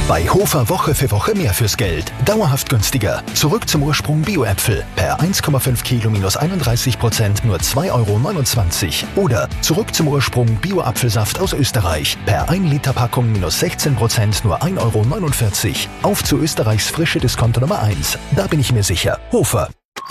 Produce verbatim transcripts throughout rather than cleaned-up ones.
Bei Hofer Woche für Woche mehr fürs Geld. Dauerhaft günstiger. Zurück zum Ursprung Bio-Äpfel. Per eins Komma fünf Kilo minus einunddreißig Prozent nur zwei Euro neunundzwanzig. Oder zurück zum Ursprung Bio-Apfelsaft aus Österreich. Per ein Liter Packung minus sechzehn Prozent nur ein Euro neunundvierzig. Auf zu Österreichs frische Diskonto Nummer eins. Da bin ich mir sicher. Hofer.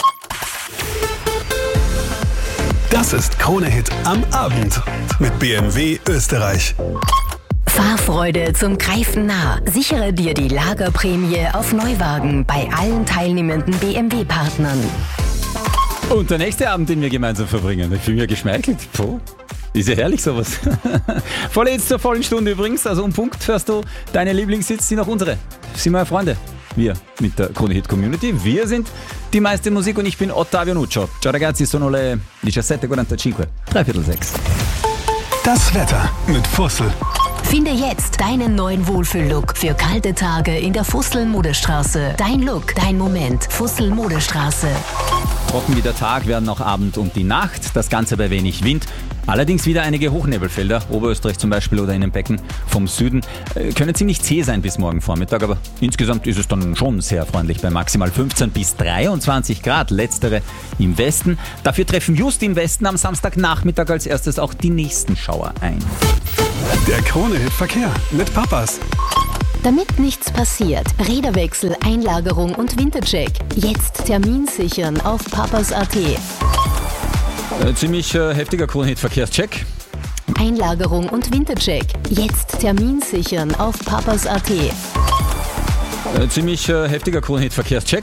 Das ist Krone-Hit am Abend mit B M W Österreich. Fahrfreude zum Greifen nah. Sichere dir die Lagerprämie auf Neuwagen bei allen teilnehmenden B M W-Partnern. Und der nächste Abend, den wir gemeinsam verbringen, ich bin mir geschmeichelt. Puh, ist ja herrlich sowas. Voll jetzt zur vollen Stunde übrigens, also um Punkt fährst du deine Lieblingssitz, sind auch unsere. Sind meine Freunde. Wir mit der Krone-Hit Community. Wir sind die meiste Musik und ich bin Ottavio Nuccio. Ciao ragazzi, sono le diciassette e quarantacinque. Dreiviertel sechs. Das Wetter mit Fussel. Finde jetzt deinen neuen Wohlfühllook für kalte Tage in der Fussel-Modestraße. Dein Look, dein Moment. Fussel-Modestraße. Trocken wie der Tag werden auch Abend und die Nacht. Das Ganze bei wenig Wind. Allerdings wieder einige Hochnebelfelder, Oberösterreich zum Beispiel oder in den Becken vom Süden, äh, können ziemlich zäh sein bis morgen Vormittag, aber insgesamt ist es dann schon sehr freundlich bei maximal fünfzehn bis dreiundzwanzig Grad, letztere im Westen. Dafür treffen just im Westen am Samstagnachmittag als erstes auch die nächsten Schauer ein. Der Krone-Hit Verkehr mit Papas. Damit nichts passiert, Räderwechsel, Einlagerung und Wintercheck. Jetzt Termin sichern auf papas punkt at. Äh, ziemlich äh, heftiger Krone-Hit-Verkehrscheck. Einlagerung und Wintercheck. Jetzt Termin sichern auf papas punkt at. Äh, ziemlich äh, heftiger Krone-Hit-Verkehrscheck.